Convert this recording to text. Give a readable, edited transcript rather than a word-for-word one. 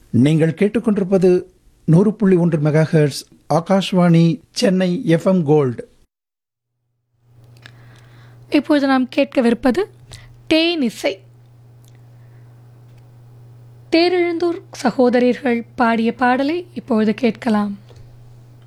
நீங்கள் கேட்டுக்கொண்டிருப்பது 100.1 megahertz Akashvani Chennai FM gold. இப்பொழுது நாம் கேட்கவிருப்பது தேனிசை. தேரெழுந்தூர் சகோதரர்கள் பாடிய பாடலை இப்பொழுது கேட்கலாம்.